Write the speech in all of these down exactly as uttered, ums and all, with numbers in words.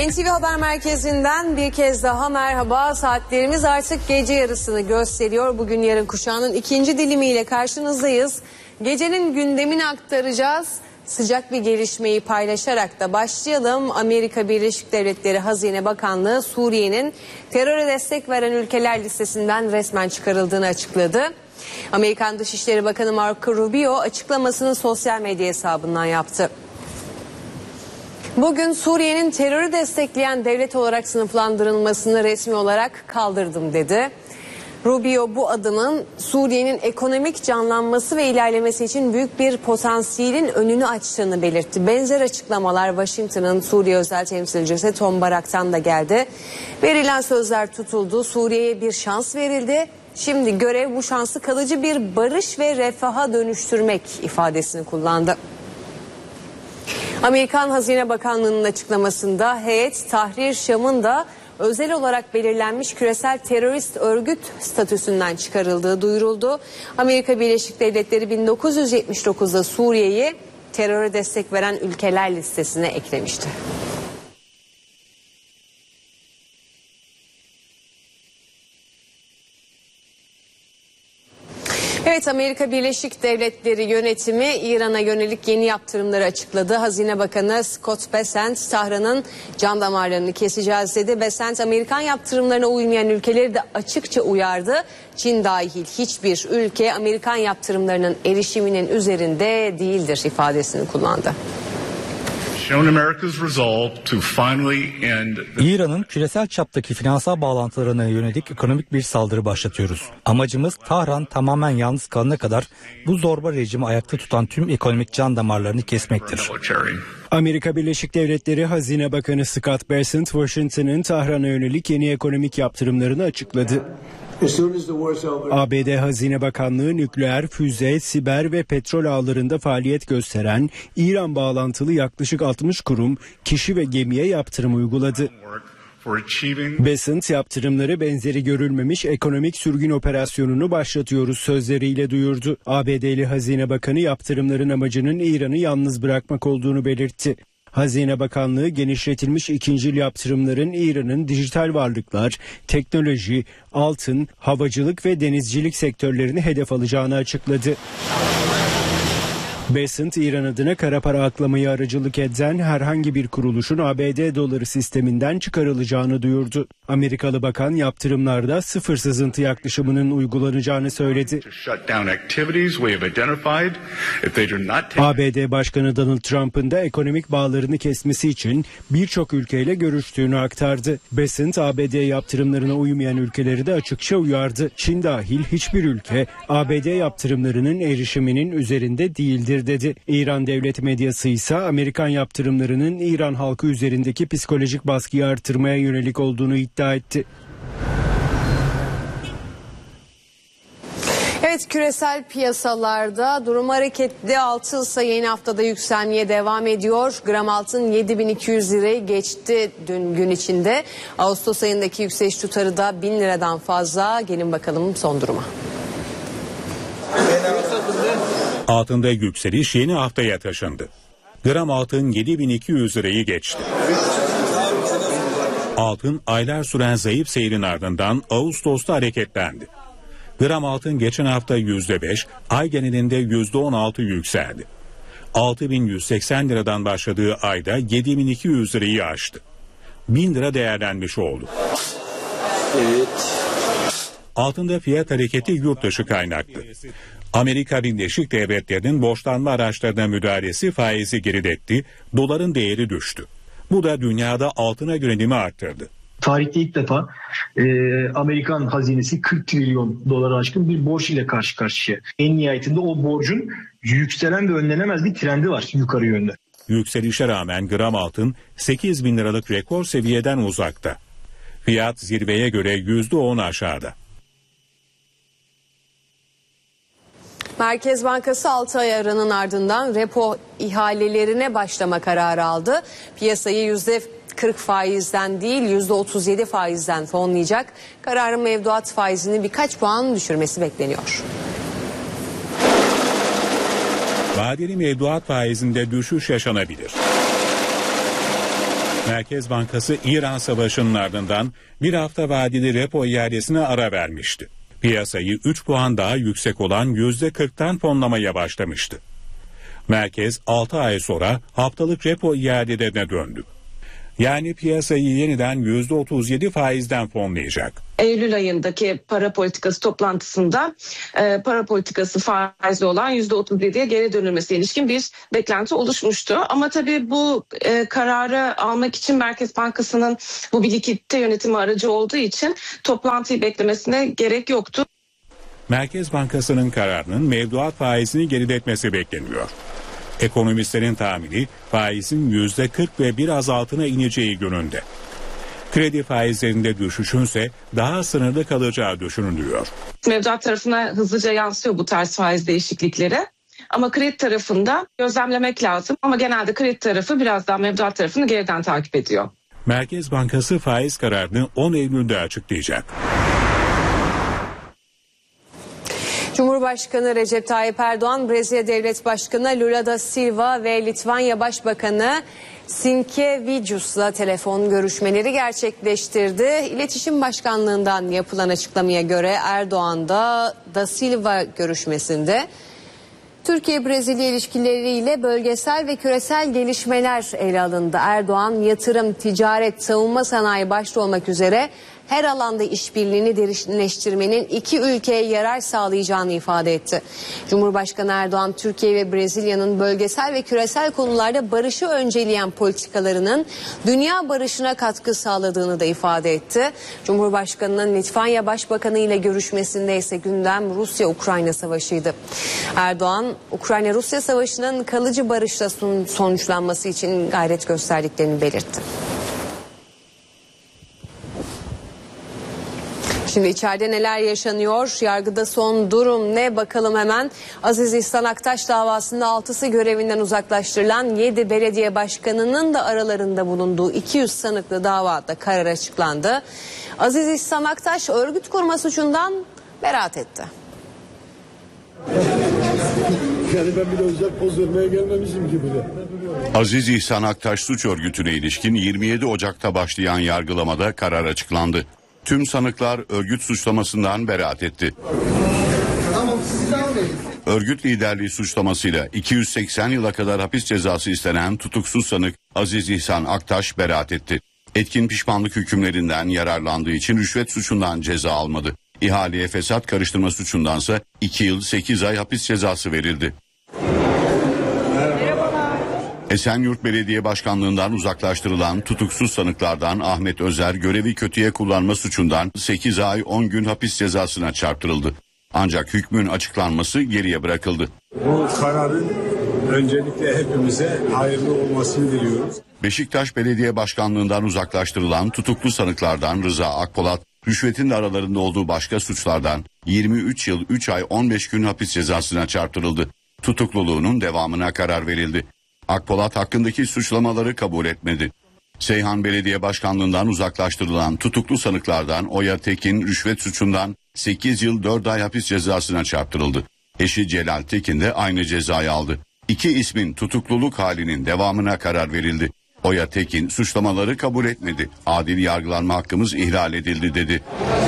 N T V Haber Merkezi'nden bir kez daha merhaba. Saatlerimiz artık gece yarısını gösteriyor. Bugün yarın kuşağının ikinci dilimiyle karşınızdayız. Gecenin gündemini aktaracağız. Sıcak bir gelişmeyi paylaşarak da başlayalım. Amerika Birleşik Devletleri Hazine Bakanlığı Suriye'nin teröre destek veren ülkeler listesinden resmen çıkarıldığını açıkladı. Amerikan Dışişleri Bakanı Marco Rubio açıklamasını sosyal medya hesabından yaptı. Bugün Suriye'nin terörü destekleyen devlet olarak sınıflandırılmasını resmi olarak kaldırdım dedi. Rubio bu adımın Suriye'nin ekonomik canlanması ve ilerlemesi için büyük bir potansiyelin önünü açtığını belirtti. Benzer açıklamalar Washington'ın Suriye özel temsilcisi Tom Barak'tan da geldi. Verilen sözler tutuldu. Suriye'ye bir şans verildi. Şimdi görev bu şansı kalıcı bir barış ve refaha dönüştürmek ifadesini kullandı. Amerikan Hazine Bakanlığı'nın açıklamasında heyet Tahrir Şam'ın da özel olarak belirlenmiş küresel terörist örgüt statüsünden çıkarıldığı duyuruldu. Amerika Birleşik Devletleri bin dokuz yüz yetmiş dokuzda Suriye'yi teröre destek veren ülkeler listesine eklemişti. Evet, Amerika Birleşik Devletleri yönetimi İran'a yönelik yeni yaptırımları açıkladı. Hazine Bakanı Scott Bessent, Tahran'ın can damarlarını keseceğiz dedi. Bessent, Amerikan yaptırımlarına uymayan ülkeleri de açıkça uyardı. Çin dahil hiçbir ülke Amerikan yaptırımlarının erişiminin üzerinde değildir ifadesini kullandı. İran'ın küresel çaptaki finansal bağlantılarına yönelik ekonomik bir saldırı başlatıyoruz. Amacımız Tahran tamamen yalnız kalana kadar bu zorba rejimi ayakta tutan tüm ekonomik can damarlarını kesmektir. Amerika Birleşik Devletleri Hazine Bakanı Scott Bessent, Washington'ın Tahran'a yönelik yeni ekonomik yaptırımlarını açıkladı. A B D Hazine Bakanlığı nükleer, füze, siber ve petrol ağlarında faaliyet gösteren İran bağlantılı yaklaşık altmış kurum, kişi ve gemiye yaptırım uyguladı. Bessent yaptırımları benzeri görülmemiş ekonomik sürgün operasyonunu başlatıyoruz sözleriyle duyurdu. A B D'li Hazine Bakanı yaptırımların amacının İran'ı yalnız bırakmak olduğunu belirtti. Hazine Bakanlığı genişletilmiş ikincil yaptırımların İran'ın dijital varlıklar, teknoloji, altın, havacılık ve denizcilik sektörlerini hedef alacağını açıkladı. Bessent, İran adına kara para aklamayı aracılık eden herhangi bir kuruluşun A B D doları sisteminden çıkarılacağını duyurdu. Amerikalı bakan yaptırımlarda sıfır sızıntı yaklaşımının uygulanacağını söyledi. A B D Başkanı Donald Trump'ın da ekonomik bağlarını kesmesi için birçok ülkeyle görüştüğünü aktardı. Bessent, A B D yaptırımlarına uymayan ülkeleri de açıkça uyardı. Çin dahil hiçbir ülke A B D yaptırımlarının erişiminin üzerinde değildir dedi. İran devlet medyası ise Amerikan yaptırımlarının İran halkı üzerindeki psikolojik baskıyı artırmaya yönelik olduğunu iddia etti. Evet, küresel piyasalarda durum hareketli. Altın ise yeni haftada yükselmeye devam ediyor. Gram altın yedi bin iki yüz lirayı geçti dün gün içinde. Ağustos ayındaki yükseliş tutarı da bin liradan fazla. Gelin bakalım son duruma. Altında yükseliş yeni haftaya taşındı. Gram altın yedi bin iki yüz lirayı geçti. Altın aylar süren zayıf seyrin ardından Ağustos'ta hareketlendi. Gram altın geçen hafta yüzde beş, ay genelinde yüzde on altı yükseldi. altı bin yüz seksen liradan başladığı ayda yedi bin iki yüz lirayı aştı. bin lira değerlenmiş oldu. Evet. Altında fiyat hareketi yurt dışı kaynaklı. Amerika Birleşik Devletleri'nin borçlanma araçlarına müdahalesi faizi geriletti, doların değeri düştü. Bu da dünyada altına yönelimi arttırdı. Tarihte ilk defa e, Amerikan hazinesi kırk trilyon dolara aşkın bir borç ile karşı karşıya. En nihayetinde o borcun yükselen ve önlenemez bir trendi var yukarı yönde. Yükselişe rağmen gram altın sekiz bin liralık rekor seviyeden uzakta. Fiyat zirveye göre yüzde on aşağıda. Merkez Bankası altı ay aranın ardından repo ihalelerine başlama kararı aldı. Piyasayı yüzde kırk faizden değil yüzde otuz yedi faizden fonlayacak. Kararın mevduat faizini birkaç puan düşürmesi bekleniyor. Vadeli mevduat faizinde düşüş yaşanabilir. Merkez Bankası İran Savaşı'nın ardından bir hafta vadeli repo iadesine ara vermişti. Piyasayı üç puan daha yüksek olan yüzde kırktan fonlamaya başlamıştı. Merkez altı ay sonra haftalık repo iadelerine döndü. Yani piyasayı yeniden yüzde otuz yedi faizden fonlayacak. Eylül ayındaki para politikası toplantısında e, para politikası faizli olan yüzde otuz yediye geri dönülmesi ilişkin bir beklenti oluşmuştu. Ama tabii bu e, kararı almak için Merkez Bankası'nın bu bir likidite yönetimi aracı olduğu için toplantıyı beklemesine gerek yoktu. Merkez Bankası'nın kararının mevduat faizini geriletmesi bekleniyor. Ekonomistlerin tahmini faizin yüzde kırk ve biraz altına ineceği yönünde. Kredi faizlerinde düşüşünse daha sınırlı kalacağı düşünülüyor. Mevduat tarafına hızlıca yansıyor bu tarz faiz değişiklikleri. Ama kredi tarafında gözlemlemek lazım. Ama genelde kredi tarafı biraz daha mevduat tarafını geriden takip ediyor. Merkez Bankası faiz kararını on Eylül'de açıklayacak. Cumhurbaşkanı Recep Tayyip Erdoğan, Brezilya Devlet Başkanı Lula da Silva ve Litvanya Başbakanı Sinkevičius'la telefon görüşmeleri gerçekleştirdi. İletişim Başkanlığı'ndan yapılan açıklamaya göre Erdoğan da da Silva görüşmesinde Türkiye-Brezilya ilişkileriyle bölgesel ve küresel gelişmeler ele alındı. Erdoğan, yatırım, ticaret, savunma sanayi başta olmak üzere her alanda işbirliğini derinleştirmenin iki ülkeye yarar sağlayacağını ifade etti. Cumhurbaşkanı Erdoğan, Türkiye ve Brezilya'nın bölgesel ve küresel konularda barışı önceleyen politikalarının dünya barışına katkı sağladığını da ifade etti. Cumhurbaşkanının Litvanya Başbakanı ile görüşmesinde ise gündem Rusya-Ukrayna savaşıydı. Erdoğan, Ukrayna-Rusya savaşının kalıcı barışla sonuçlanması için gayret gösterdiklerini belirtti. Şimdi içeride neler yaşanıyor? Yargıda son durum ne? Bakalım hemen. Aziz İhsan Aktaş davasında altısı görevinden uzaklaştırılan yedi belediye başkanının da aralarında bulunduğu iki yüz sanıklı davada karar açıklandı. Aziz İhsan Aktaş örgüt kurma suçundan beraat etti. Yani ben bir de özel poz vermeye gelmemişim gibi de. Aziz İhsan Aktaş suç örgütüne ilişkin yirmi yedi Ocak'ta başlayan yargılamada karar açıklandı. Tüm sanıklar örgüt suçlamasından beraat etti. Örgüt liderliği suçlamasıyla iki yüz seksen yıla kadar hapis cezası istenen tutuksuz sanık Aziz İhsan Aktaş beraat etti. Etkin pişmanlık hükümlerinden yararlandığı için rüşvet suçundan ceza almadı. İhaleye fesat karıştırma suçundansa iki yıl sekiz ay hapis cezası verildi. Esenyurt Belediye Başkanlığından uzaklaştırılan tutuksuz sanıklardan Ahmet Özer görevi kötüye kullanma suçundan sekiz ay on gün hapis cezasına çarptırıldı. Ancak hükmün açıklanması geriye bırakıldı. Bu kararın öncelikle hepimize hayırlı olmasını diliyoruz. Beşiktaş Belediye Başkanlığından uzaklaştırılan tutuklu sanıklardan Rıza Akpolat, rüşvetin de aralarında olduğu başka suçlardan yirmi üç yıl üç ay on beş gün hapis cezasına çarptırıldı. Tutukluluğunun devamına karar verildi. Akpolat hakkındaki suçlamaları kabul etmedi. Seyhan Belediye Başkanlığından uzaklaştırılan tutuklu sanıklardan Oya Tekin rüşvet suçundan sekiz yıl dört ay hapis cezasına çarptırıldı. Eşi Celal Tekin de aynı cezayı aldı. İki ismin tutukluluk halinin devamına karar verildi. Oya Tekin suçlamaları kabul etmedi. Adil yargılanma hakkımız ihlal edildi dedi.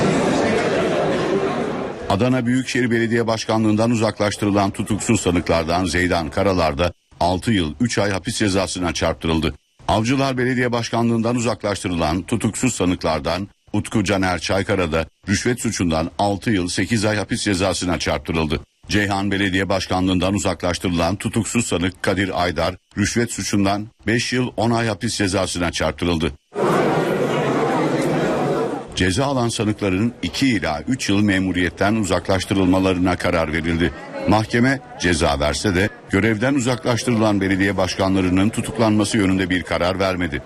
Adana Büyükşehir Belediye Başkanlığından uzaklaştırılan tutuksuz sanıklardan Zeydan Karalar da altı yıl üç ay hapis cezasına çarptırıldı. Avcılar Belediye Başkanlığından uzaklaştırılan tutuksuz sanıklardan Utku Caner Çaykara da rüşvet suçundan altı yıl sekiz ay hapis cezasına çarptırıldı. Ceyhan Belediye Başkanlığından uzaklaştırılan tutuksuz sanık Kadir Aydar rüşvet suçundan beş yıl on ay hapis cezasına çarptırıldı. Ceza alan sanıkların iki ila üç yıl memuriyetten uzaklaştırılmalarına karar verildi. Mahkeme ceza verse de görevden uzaklaştırılan belediye başkanlarının tutuklanması yönünde bir karar vermedi.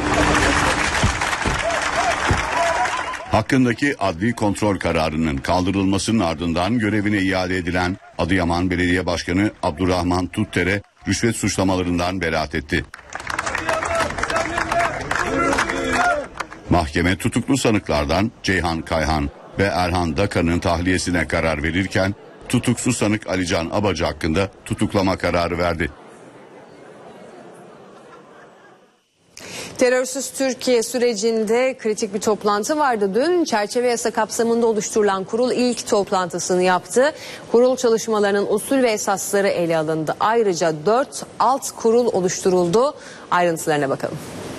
Hakkındaki adli kontrol kararının kaldırılmasının ardından görevine iade edilen Adıyaman Belediye Başkanı Abdurrahman Tuttere rüşvet suçlamalarından beraat etti. Mahkeme tutuklu sanıklardan Ceyhan Kayhan ve Erhan Dakan'ın tahliyesine karar verirken tutuksuz sanık Alican Abacı hakkında tutuklama kararı verdi. Terörsüz Türkiye sürecinde kritik bir toplantı vardı dün. Çerçeve yasa kapsamında oluşturulan kurul ilk toplantısını yaptı. Kurul çalışmalarının usul ve esasları ele alındı. Ayrıca dört alt kurul oluşturuldu. Ayrıntılarına bakalım.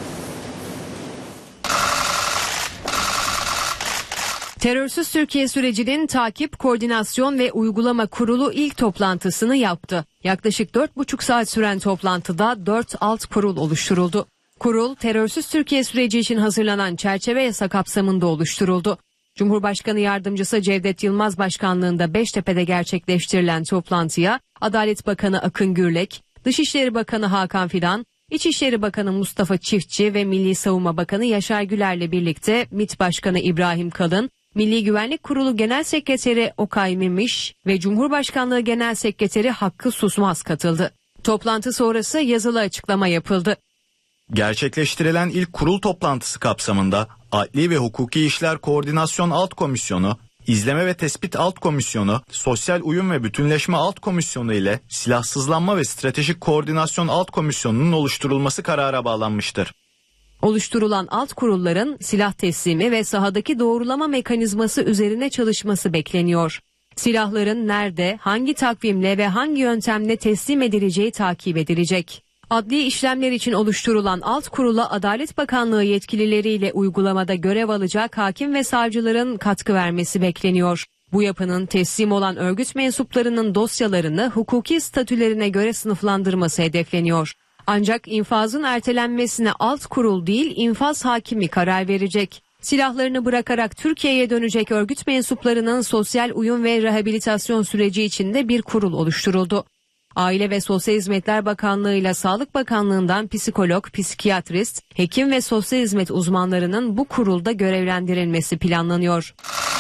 Terörsüz Türkiye sürecinin takip, koordinasyon ve uygulama kurulu ilk toplantısını yaptı. Yaklaşık dört buçuk saat süren toplantıda dört alt kurul oluşturuldu. Kurul, terörsüz Türkiye süreci için hazırlanan çerçeve yasa kapsamında oluşturuldu. Cumhurbaşkanı Yardımcısı Cevdet Yılmaz başkanlığında Beştepe'de gerçekleştirilen toplantıya Adalet Bakanı Akın Gürlek, Dışişleri Bakanı Hakan Fidan, İçişleri Bakanı Mustafa Çiftçi ve Milli Savunma Bakanı Yaşar Güler'le birlikte MİT Başkanı İbrahim Kalın, Milli Güvenlik Kurulu Genel Sekreteri Okay Memiş ve Cumhurbaşkanlığı Genel Sekreteri Hakkı Susmaz katıldı. Toplantı sonrası yazılı açıklama yapıldı. Gerçekleştirilen ilk kurul toplantısı kapsamında Adli ve Hukuki İşler Koordinasyon Alt Komisyonu, İzleme ve Tespit Alt Komisyonu, Sosyal Uyum ve Bütünleşme Alt Komisyonu ile Silahsızlanma ve Stratejik Koordinasyon Alt Komisyonu'nun oluşturulması karara bağlanmıştır. Oluşturulan alt kurulların silah teslimi ve sahadaki doğrulama mekanizması üzerine çalışması bekleniyor. Silahların nerede, hangi takvimle ve hangi yöntemle teslim edileceği takip edilecek. Adli işlemler için oluşturulan alt kurula Adalet Bakanlığı yetkilileriyle uygulamada görev alacak hakim ve savcıların katkı vermesi bekleniyor. Bu yapının teslim olan örgüt mensuplarının dosyalarını hukuki statülerine göre sınıflandırması hedefleniyor. Ancak infazın ertelenmesine alt kurul değil, infaz hakimi karar verecek. Silahlarını bırakarak Türkiye'ye dönecek örgüt mensuplarının sosyal uyum ve rehabilitasyon süreci içinde bir kurul oluşturuldu. Aile ve Sosyal Hizmetler Bakanlığı ile Sağlık Bakanlığı'ndan psikolog, psikiyatrist, hekim ve sosyal hizmet uzmanlarının bu kurulda görevlendirilmesi planlanıyor.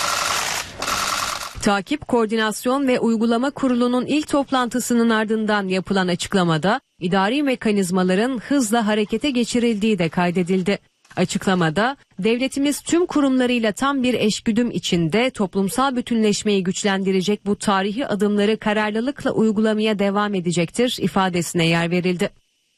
Takip, Koordinasyon ve Uygulama Kurulu'nun ilk toplantısının ardından yapılan açıklamada idari mekanizmaların hızla harekete geçirildiği de kaydedildi. Açıklamada devletimiz tüm kurumlarıyla tam bir eşgüdüm içinde toplumsal bütünleşmeyi güçlendirecek bu tarihi adımları kararlılıkla uygulamaya devam edecektir ifadesine yer verildi.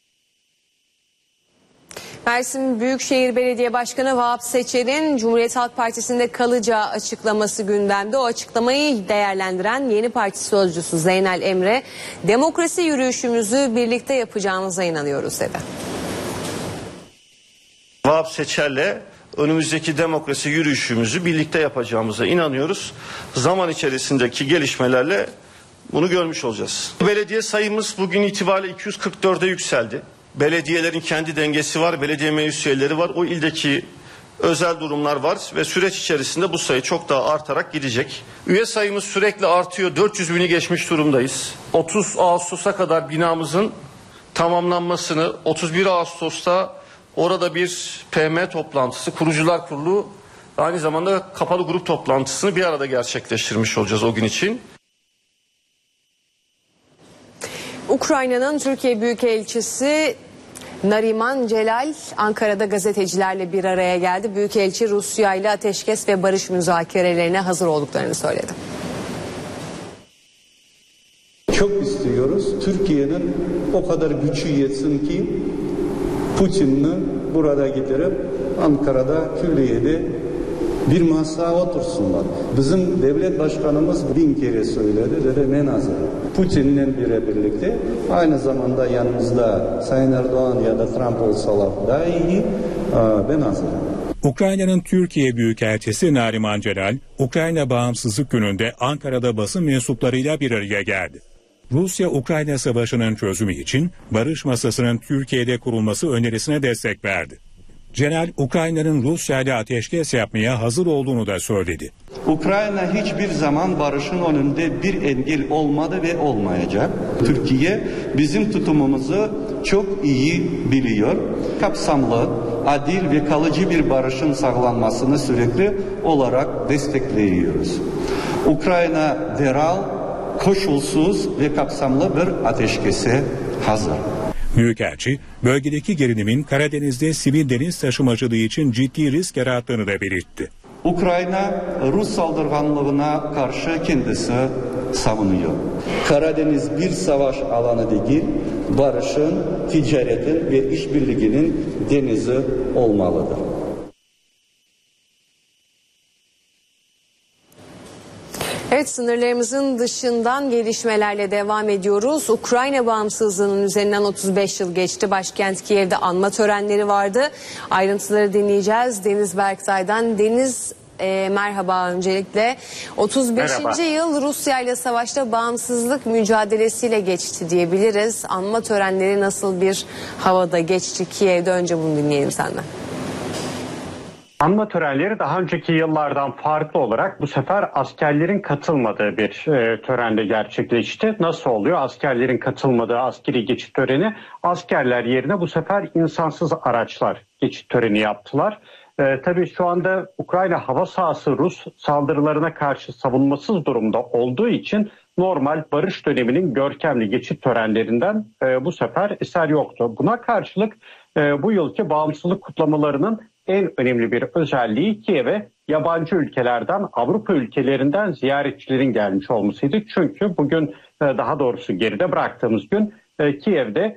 Mersin Büyükşehir Belediye Başkanı Vahap Seçer'in Cumhuriyet Halk Partisi'nde kalacağı açıklaması gündemde. O açıklamayı değerlendiren yeni parti sözcüsü Zeynel Emre, demokrasi yürüyüşümüzü birlikte yapacağımıza inanıyoruz dedi. Vahap Seçer'le önümüzdeki demokrasi yürüyüşümüzü birlikte yapacağımıza inanıyoruz. Zaman içerisindeki gelişmelerle bunu görmüş olacağız. Belediye sayımız bugün itibariyle iki yüz kırk dörde yükseldi. Belediyelerin kendi dengesi var, belediye meclis üyeleri var. O ildeki özel durumlar var ve süreç içerisinde bu sayı çok daha artarak gidecek. Üye sayımız sürekli artıyor. dört yüz bini geçmiş durumdayız. otuz Ağustos'a kadar binamızın tamamlanmasını, otuz bir Ağustos'ta orada bir P M toplantısı, kurucular kurulu, aynı zamanda kapalı grup toplantısını bir arada gerçekleştirmiş olacağız o gün için. Ukrayna'nın Türkiye Büyükelçisi Nariman Celal Ankara'da gazetecilerle bir araya geldi. Büyükelçi Rusya ile ateşkes ve barış müzakerelerine hazır olduklarını söyledi. Çok istiyoruz. Türkiye'nin o kadar gücü yetsin ki Putin'le burada getirip Ankara'da külliyede bir masaya otursunlar. Bizim devlet başkanımız bin kere söyledi, dedi ben hazırım. Putin'le birlikte aynı zamanda yanımızda Sayın Erdoğan ya da Trump olsalar daha iyi, ben hazırım. Ukrayna'nın Türkiye Büyükelçisi Nariman Celal, Ukrayna Bağımsızlık Günü'nde Ankara'da basın mensuplarıyla bir araya geldi. Rusya-Ukrayna savaşının çözümü için barış masasının Türkiye'de kurulması önerisine destek verdi. Celal, Ukrayna'nın Rusya ile ateşkes yapmaya hazır olduğunu da söyledi. Ukrayna hiçbir zaman barışın önünde bir engel olmadı ve olmayacak. Türkiye bizim tutumumuzu çok iyi biliyor. Kapsamlı, adil ve kalıcı bir barışın sağlanmasını sürekli olarak destekliyoruz. Ukrayna derhal, koşulsuz ve kapsamlı bir ateşkese hazır. Büyükelçi, bölgedeki gerilimin Karadeniz'de sivil deniz taşımacılığı için ciddi risk yarattığını da belirtti. Ukrayna, Rus saldırganlığına karşı kendisi savunuyor. Karadeniz bir savaş alanı değil, barışın, ticaretin ve işbirliğinin denizi olmalıdır. Evet, sınırlarımızın dışından gelişmelerle devam ediyoruz. Ukrayna bağımsızlığının üzerinden otuz beş yıl geçti. Başkent Kiev'de anma törenleri vardı. Ayrıntıları dinleyeceğiz Deniz Berktay'dan. Deniz, e, merhaba öncelikle. otuz beşinci Merhaba. Yıl Rusya ile savaşta bağımsızlık mücadelesiyle geçti diyebiliriz. Anma törenleri nasıl bir havada geçti Kiev'de? Önce bunu dinleyelim senden. Anma törenleri daha önceki yıllardan farklı olarak bu sefer askerlerin katılmadığı bir e, törende gerçekleşti. Nasıl oluyor? Askerlerin katılmadığı askeri geçit töreni, askerler yerine bu sefer insansız araçlar geçit töreni yaptılar. E, tabii şu anda Ukrayna hava sahası Rus saldırılarına karşı savunmasız durumda olduğu için normal barış döneminin görkemli geçit törenlerinden e, bu sefer eser yoktu. Buna karşılık e, bu yılki bağımsızlık kutlamalarının en önemli bir özelliği Kiev'e yabancı ülkelerden, Avrupa ülkelerinden ziyaretçilerin gelmiş olmasıydı. Çünkü bugün, daha doğrusu geride bıraktığımız gün Kiev'de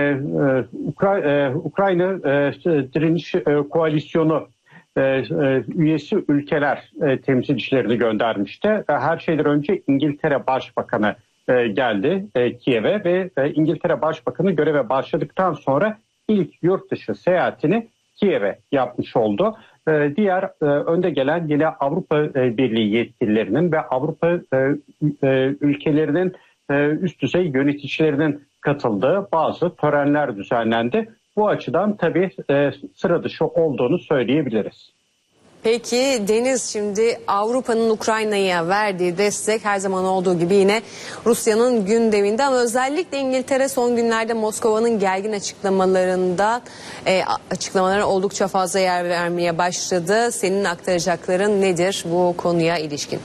Ukrayna Direniş Koalisyonu üyesi ülkeler temsilcilerini göndermişti. Her şeyden önce İngiltere Başbakanı geldi Kiev'e ve İngiltere Başbakanı göreve başladıktan sonra ilk yurt dışı seyahatini Kiev'e yapmış oldu. Ee, diğer e, önde gelen yine Avrupa e, Birliği yetkililerinin ve Avrupa e, e, ülkelerinin e, üst düzey yöneticilerinin katıldığı bazı törenler düzenlendi. Bu açıdan tabii e, sıra dışı olduğunu söyleyebiliriz. Peki Deniz, şimdi Avrupa'nın Ukrayna'ya verdiği destek her zaman olduğu gibi yine Rusya'nın gündeminde, ama özellikle İngiltere son günlerde Moskova'nın gergin açıklamalarında e, açıklamalara oldukça fazla yer vermeye başladı. Senin aktaracakların nedir bu konuya ilişkin?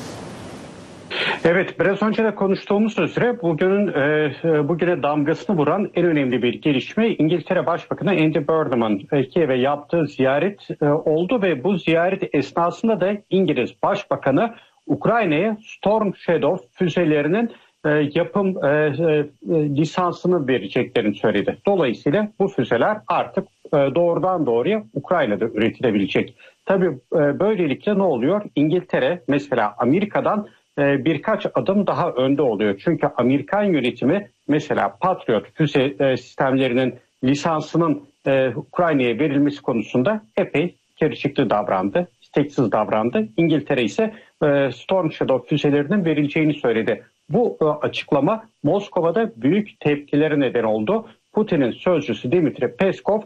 Evet, biraz önce de konuştuğumuz üzere bugünün e, bugüne damgasını vuran en önemli bir gelişme İngiltere Başbakanı Andy Burnham'ın e, Kiev'e yaptığı ziyaret e, oldu ve bu ziyaret esnasında da İngiliz Başbakanı Ukrayna'ya Storm Shadow füzelerinin e, yapım e, e, lisansını vereceklerini söyledi. Dolayısıyla bu füzeler artık e, doğrudan doğruya Ukrayna'da üretilebilecek. Tabii e, böylelikle ne oluyor? İngiltere mesela Amerika'dan birkaç adım daha önde oluyor. Çünkü Amerikan yönetimi mesela Patriot füze sistemlerinin lisansının Ukrayna'ya verilmesi konusunda epey kerişikli davrandı, isteksiz davrandı. İngiltere ise Storm Shadow füzelerinin verileceğini söyledi. Bu açıklama Moskova'da büyük tepkilere neden oldu. Putin'in sözcüsü Dmitri Peskov,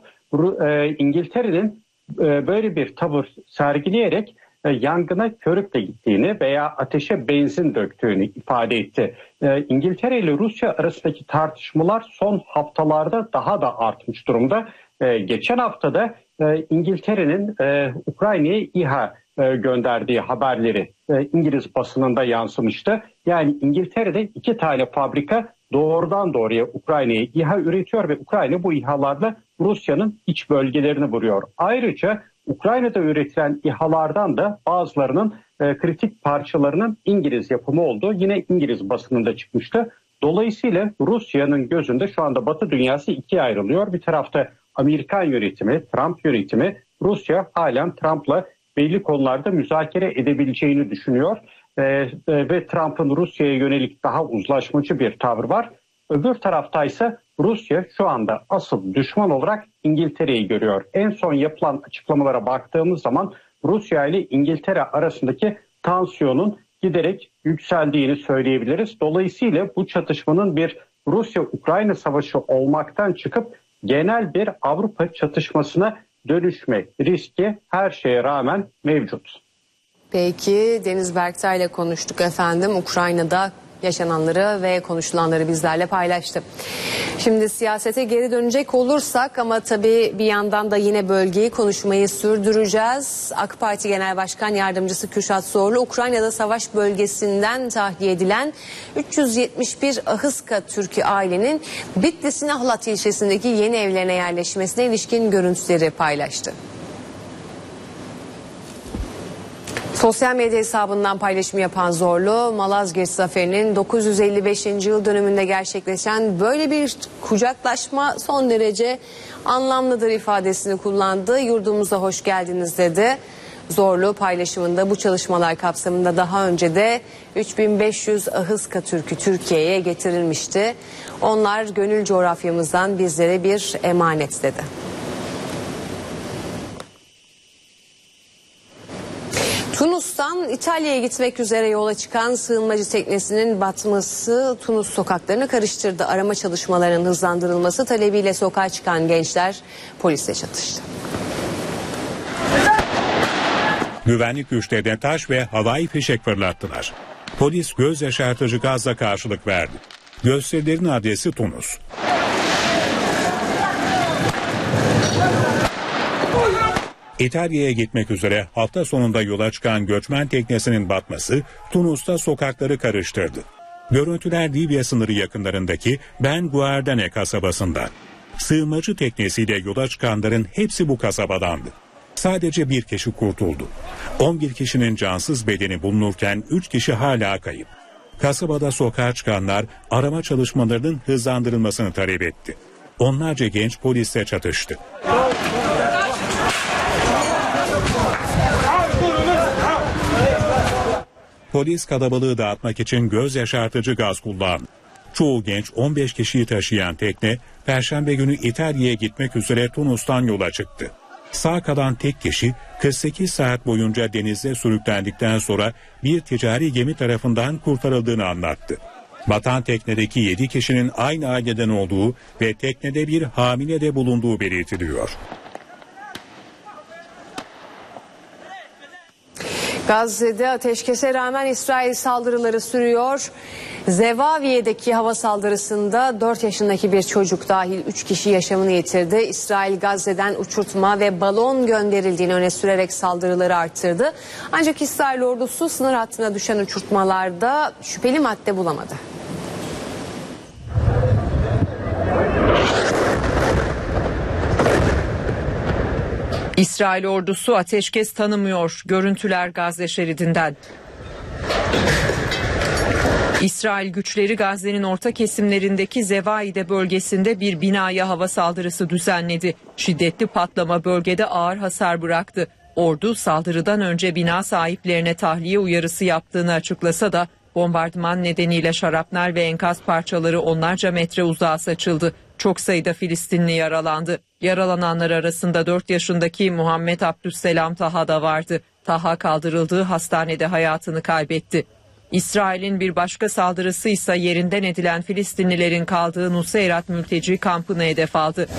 İngiltere'nin böyle bir tavır sergileyerek yangına körükle gittiğini veya ateşe benzin döktüğünü ifade etti. Ee, İngiltere ile Rusya arasındaki tartışmalar son haftalarda daha da artmış durumda. Ee, geçen haftada e, İngiltere'nin e, Ukrayna'ya İHA e, gönderdiği haberleri e, İngiliz basınında yansımıştı. Yani İngiltere'de iki tane fabrika doğrudan doğruya Ukrayna'ya İHA üretiyor ve Ukrayna bu İHA'larla Rusya'nın iç bölgelerini vuruyor. Ayrıca Ukrayna'da üretilen İHA'lardan da bazılarının e, kritik parçalarının İngiliz yapımı olduğu yine İngiliz basınında çıkmıştı. Dolayısıyla Rusya'nın gözünde şu anda Batı dünyası ikiye ayrılıyor. Bir tarafta Amerikan yönetimi, Trump yönetimi, Rusya halen Trump'la belli konularda müzakere edebileceğini düşünüyor. E, e, ve Trump'ın Rusya'ya yönelik daha uzlaşmacı bir tavır var. Öbür taraftaysa Rusya şu anda asıl düşman olarak İngiltere'yi görüyor. En son yapılan açıklamalara baktığımız zaman Rusya ile İngiltere arasındaki tansiyonun giderek yükseldiğini söyleyebiliriz. Dolayısıyla bu çatışmanın bir Rusya-Ukrayna savaşı olmaktan çıkıp genel bir Avrupa çatışmasına dönüşme riski her şeye rağmen mevcut. Peki Deniz Berktay ile konuştuk efendim. Ukrayna'da yaşananları ve konuşulanları bizlerle paylaştı. Şimdi siyasete geri dönecek olursak, ama tabii bir yandan da yine bölgeyi konuşmayı sürdüreceğiz. AK Parti Genel Başkan Yardımcısı Kürşat Zorlu, Ukrayna'da savaş bölgesinden tahliye edilen üç yüz yetmiş bir Ahıska Türk'ü ailenin Bitlis'in Ahlat ilçesindeki yeni evlerine yerleşmesine ilişkin görüntüleri paylaştı. Sosyal medya hesabından paylaşım yapan Zorlu, Malazgirt Zaferi'nin dokuz yüz elli beşinci yıl dönümünde gerçekleşen böyle bir kucaklaşma son derece anlamlıdır ifadesini kullandı. Yurdumuza hoş geldiniz dedi. Zorlu paylaşımında bu çalışmalar kapsamında daha önce de üç bin beş yüz Ahıska Türk'ü Türkiye'ye getirilmişti. Onlar gönül coğrafyamızdan bizlere bir emanet dedi. Tunus'tan İtalya'ya gitmek üzere yola çıkan sığınmacı teknesinin batması Tunus sokaklarını karıştırdı. Arama çalışmalarının hızlandırılması talebiyle sokağa çıkan gençler polisle çatıştı. Güvenlik güçlerine taş ve havai fişek fırlattılar. Polis göz yaşartıcı gazla karşılık verdi. Gösterilerin adresi Tunus. İtalya'ya gitmek üzere hafta sonunda yola çıkan göçmen teknesinin batması Tunus'ta sokakları karıştırdı. Görüntüler Libya sınırı yakınlarındaki Ben Guardane kasabasından. Sığınmacı teknesiyle yola çıkanların hepsi bu kasabadandı. Sadece bir kişi kurtuldu. on bir kişinin cansız bedeni bulunurken üç kişi hala kayıp. Kasabada sokağa çıkanlar arama çalışmalarının hızlandırılmasını talep etti. Onlarca genç polisle çatıştı. Polis kalabalığı dağıtmak için göz yaşartıcı gaz kullandı. Çoğu genç on beş kişiyi taşıyan tekne Perşembe günü İtalya'ya gitmek üzere Tunus'tan yola çıktı. Sağ kalan tek kişi kırk sekiz saat boyunca denizde sürüklendikten sonra bir ticari gemi tarafından kurtarıldığını anlattı. Batan teknedeki yedi kişinin aynı aileden olduğu ve teknede bir hamile de bulunduğu belirtiliyor. Gazze'de ateşkese rağmen İsrail saldırıları sürüyor. Zevaviye'deki hava saldırısında dört yaşındaki bir çocuk dahil üç kişi yaşamını yitirdi. İsrail Gazze'den uçurtma ve balon gönderildiğini öne sürerek saldırıları arttırdı. Ancak İsrail ordusu sınır hattına düşen uçurtmalarda şüpheli madde bulamadı. İsrail ordusu ateşkes tanımıyor. Görüntüler Gazze şeridinden. İsrail güçleri Gazze'nin orta kesimlerindeki Zevaide bölgesinde bir binaya hava saldırısı düzenledi. Şiddetli patlama bölgede ağır hasar bıraktı. Ordu saldırıdan önce bina sahiplerine tahliye uyarısı yaptığını açıklasa da bombardıman nedeniyle şarapnel ve enkaz parçaları onlarca metre uzağa saçıldı. Çok sayıda Filistinli yaralandı. Yaralananlar arasında dört yaşındaki Muhammed Abdüsselam Taha da vardı. Taha kaldırıldığı hastanede hayatını kaybetti. İsrail'in bir başka saldırısı ise yerinden edilen Filistinlilerin kaldığı Nuseyrat mülteci kampını hedef aldı.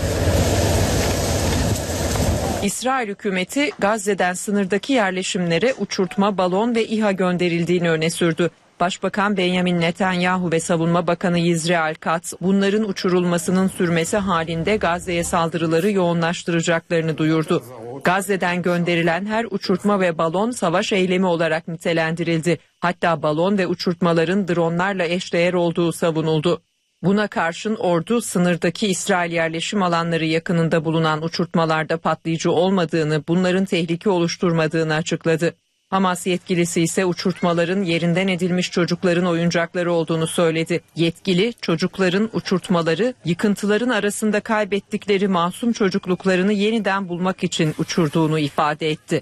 İsrail hükümeti Gazze'den sınırdaki yerleşimlere uçurtma, balon ve İHA gönderildiğini öne sürdü. Başbakan Benjamin Netanyahu ve Savunma Bakanı Yisrael Katz bunların uçurulmasının sürmesi halinde Gazze'ye saldırıları yoğunlaştıracaklarını duyurdu. Gazze'den gönderilen her uçurtma ve balon savaş eylemi olarak nitelendirildi. Hatta balon ve uçurtmaların dronlarla eşdeğer olduğu savunuldu. Buna karşın ordu sınırdaki İsrail yerleşim alanları yakınında bulunan uçurtmalarda patlayıcı olmadığını, bunların tehlike oluşturmadığını açıkladı. Hamas yetkilisi ise uçurtmaların yerinden edilmiş çocukların oyuncakları olduğunu söyledi. Yetkili çocukların uçurtmaları yıkıntıların arasında kaybettikleri masum çocukluklarını yeniden bulmak için uçurduğunu ifade etti.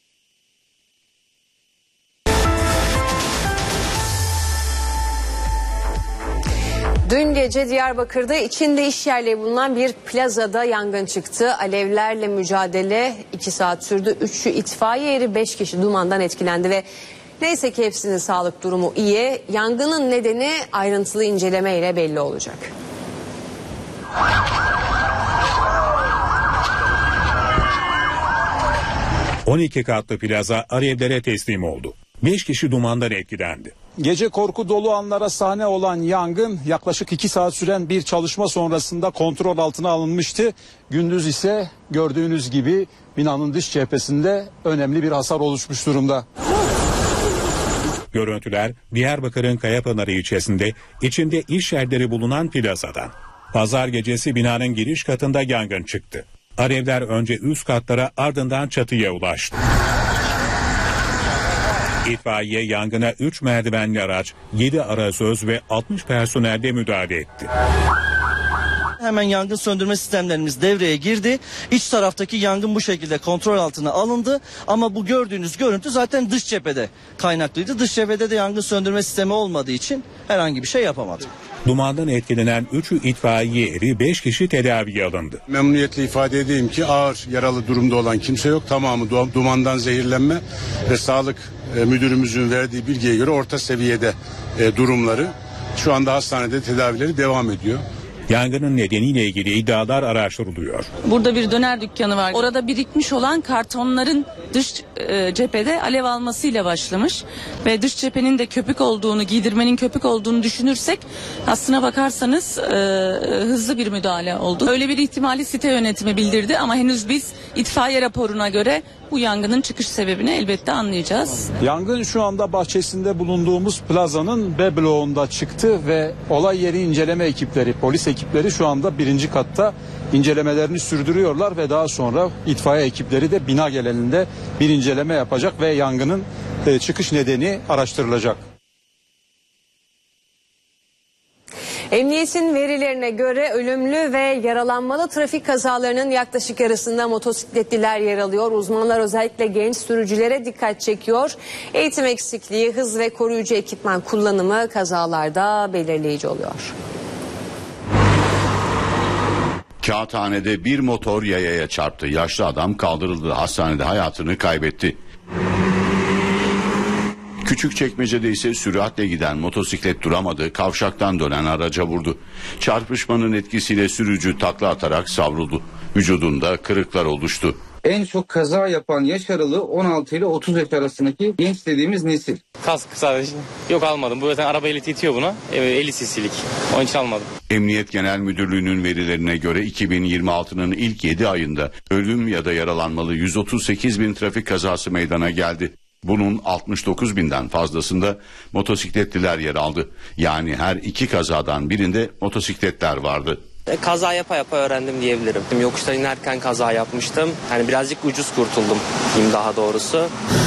Dün gece Diyarbakır'da içinde iş yerleri bulunan bir plazada yangın çıktı. Alevlerle mücadele iki saat sürdü. Üçü itfaiye eri, beş kişi dumandan etkilendi ve neyse ki hepsinin sağlık durumu iyi. Yangının nedeni ayrıntılı inceleme ile belli olacak. on iki katlı plaza alevlere teslim oldu. beş kişi dumandan etkilendi. Gece korku dolu anlara sahne olan yangın yaklaşık iki saat süren bir çalışma sonrasında kontrol altına alınmıştı. Gündüz ise gördüğünüz gibi binanın dış cephesinde önemli bir hasar oluşmuş durumda. Görüntüler Diyarbakır'ın Kayapınar ilçesinde içinde iş yerleri bulunan plazadan. Pazar gecesi binanın giriş katında yangın çıktı. Alevler önce üst katlara ardından çatıya ulaştı. İtfaiye yangına üç merdivenli araç, yedi arazöz ve altmış personelle müdahale etti. Hemen yangın söndürme sistemlerimiz devreye girdi. İç taraftaki yangın bu şekilde kontrol altına alındı. Ama bu gördüğünüz görüntü zaten dış cephede kaynaklıydı. Dış cephede de yangın söndürme sistemi olmadığı için herhangi bir şey yapamadık. Dumandan etkilenen üçü itfaiye eri, beş kişi tedaviye alındı. Memnuniyetle ifade edeyim ki ağır yaralı durumda olan kimse yok. Tamamı dumandan zehirlenme ve sağlık müdürümüzün verdiği bilgiye göre orta seviyede durumları. Şu anda hastanede tedavileri devam ediyor. Yangının nedeniyle ilgili iddialar araştırılıyor. Burada bir döner dükkanı var. Orada birikmiş olan kartonların dış e, cephede alev almasıyla başlamış. Ve dış cephenin de köpük olduğunu, giydirmenin köpük olduğunu düşünürsek aslına bakarsanız e, hızlı bir müdahale oldu. Öyle bir ihtimali site yönetimi bildirdi ama henüz biz itfaiye raporuna göre bu yangının çıkış sebebini elbette anlayacağız. Yangın şu anda bahçesinde bulunduğumuz plazanın B bloğunda çıktı ve olay yeri inceleme ekipleri, polis ekipleri şu anda birinci katta incelemelerini sürdürüyorlar ve daha sonra itfaiye ekipleri de bina genelinde bir inceleme yapacak ve yangının çıkış nedeni araştırılacak. Emniyetin verilerine göre ölümlü ve yaralanmalı trafik kazalarının yaklaşık yarısında motosikletliler yer alıyor. Uzmanlar özellikle genç sürücülere dikkat çekiyor. Eğitim eksikliği, hız ve koruyucu ekipman kullanımı kazalarda belirleyici oluyor. Kağıthane'de bir motor yayaya çarptı. Yaşlı adam kaldırıldı. Hastanede hayatını kaybetti. Küçükçekmece'de ise süratle giden motosiklet duramadı, kavşaktan dönen araca vurdu. Çarpışmanın etkisiyle sürücü takla atarak savruldu. Vücudunda kırıklar oluştu. En çok kaza yapan yaş aralığı on altı ile otuz yaş arasındaki genç dediğimiz nesil. Kask sadece. Yok almadım. Bu zaten araba ehliyeti yetiyor buna. elli cc'lik. Onun için almadım. Emniyet Genel Müdürlüğü'nün verilerine göre iki bin yirmi altının ilk yedi ayında ölüm ya da yaralanmalı yüz otuz sekiz bin trafik kazası meydana geldi. Bunun altmış dokuz binden fazlasında motosikletliler yer aldı. Yani her iki kazadan birinde motosikletler vardı. Kaza yapa yapa öğrendim diyebilirim. Yokuştan inerken kaza yapmıştım. Yani birazcık ucuz kurtuldum diyeyim daha doğrusu.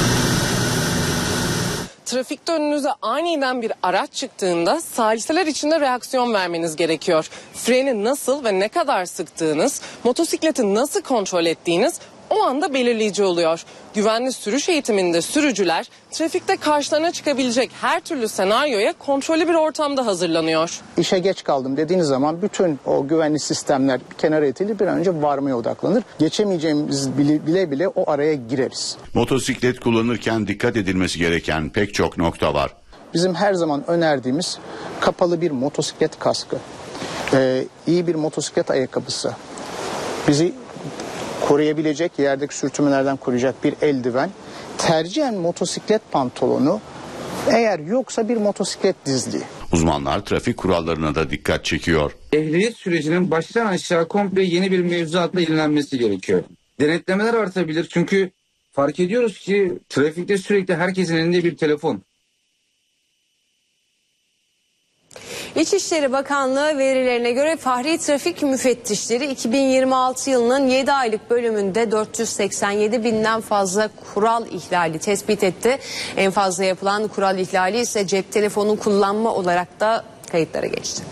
Trafikte önünüze aniden bir araç çıktığında saliseler içinde reaksiyon vermeniz gerekiyor. Freni nasıl ve ne kadar sıktığınız, motosikleti nasıl kontrol ettiğiniz o anda belirleyici oluyor. Güvenli sürüş eğitiminde sürücüler trafikte karşılarına çıkabilecek her türlü senaryoya kontrollü bir ortamda hazırlanıyor. İşe geç kaldım dediğiniz zaman bütün o güvenli sistemler bir kenara itilip bir an önce varmaya odaklanır. Geçemeyeceğimiz bile bile, bile o araya gireriz. Motosiklet kullanırken dikkat edilmesi gereken pek çok nokta var. Bizim her zaman önerdiğimiz kapalı bir motosiklet kaskı, ee, iyi bir motosiklet ayakkabısı, bizi koruyabilecek, yerdeki sürtünmelerden koruyacak bir eldiven, tercihen motosiklet pantolonu, eğer yoksa bir motosiklet dizliği. Uzmanlar trafik kurallarına da dikkat çekiyor. Ehliyet sürecinin baştan aşağı komple yeni bir mevzuatla yenilenmesi gerekiyor. Denetlemeler artabilir çünkü fark ediyoruz ki trafikte sürekli herkesin elinde bir telefon. İçişleri Bakanlığı verilerine göre Fahri Trafik Müfettişleri iki bin yirmi altı yılının yedi aylık bölümünde dört yüz seksen yedi binden fazla kural ihlali tespit etti. En fazla yapılan kural ihlali ise cep telefonu kullanma olarak da kayıtlara geçti.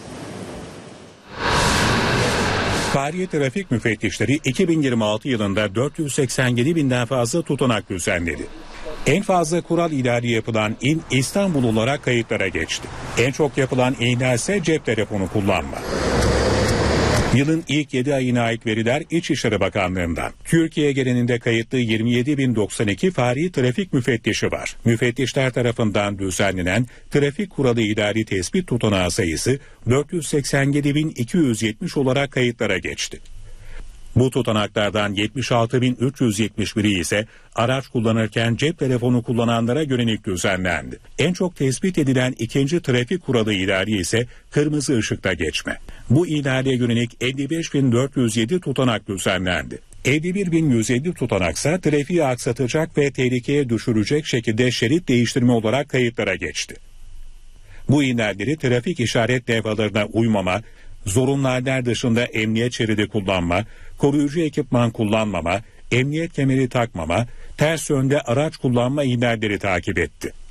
Fahri Trafik Müfettişleri iki bin yirmi altı yılında dört yüz seksen yedi binden fazla tutanak düzenledi. En fazla kural ihlali yapılan il İstanbul olarak kayıtlara geçti. En çok yapılan ihlal ise cep telefonu kullanma. Yılın ilk yedi ayına ait veriler İçişleri Bakanlığı'ndan. Türkiye genelinde kayıtlı yirmi yedi bin doksan iki Fahri Trafik Müfettişi var. Müfettişler tarafından düzenlenen trafik kuralı ihlali tespit tutanağı sayısı dört yüz seksen yedi bin iki yüz yetmiş olarak kayıtlara geçti. Bu tutanaklardan yetmiş altı bin üç yüz yetmiş biri ise araç kullanırken cep telefonu kullananlara yönelik düzenlendi. En çok tespit edilen ikinci trafik kuralı ihlali ise kırmızı ışıkta geçme. Bu ihlale yönelik elli beş bin dört yüz yedi tutanak düzenlendi. elli bir bin yüz elli tutanaksa trafiği aksatacak ve tehlikeye düşürecek şekilde şerit değiştirme olarak kayıtlara geçti. Bu ihlalleri trafik işaret levhalarına uymama, zorunlu haller dışında emniyet şeridi kullanma, koruyucu ekipman kullanmama, emniyet kemeri takmama, ters yönde araç kullanma ihlalleri takip etti.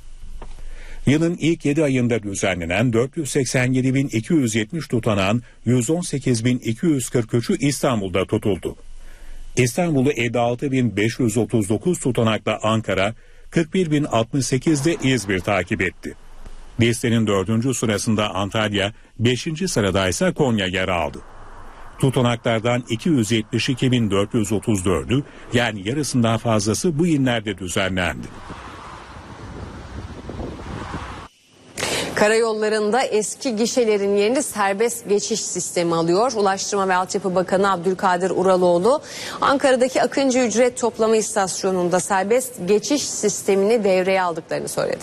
Yılın ilk yedi ayında düzenlenen dört yüz seksen yedi bin iki yüz yetmiş tutanağın yüz on sekiz bin iki yüz kırk üçü İstanbul'da tutuldu. İstanbul'u elli altı bin beş yüz otuz dokuz tutanakla Ankara, kırk bir bin altmış sekizde İzmir takip etti. Listenin dördüncü sırasında Antalya, beşinci sırada ise Konya yer aldı. Tutanaklardan iki yüz yetmiş iki bin dört yüz otuz dördü, yani yarısından fazlası bu illerde düzenlendi. Karayollarında eski gişelerin yerini serbest geçiş sistemi alıyor. Ulaştırma ve Altyapı Bakanı Abdülkadir Uraloğlu, Ankara'daki Akıncı ücret toplama istasyonunda serbest geçiş sistemini devreye aldıklarını söyledi.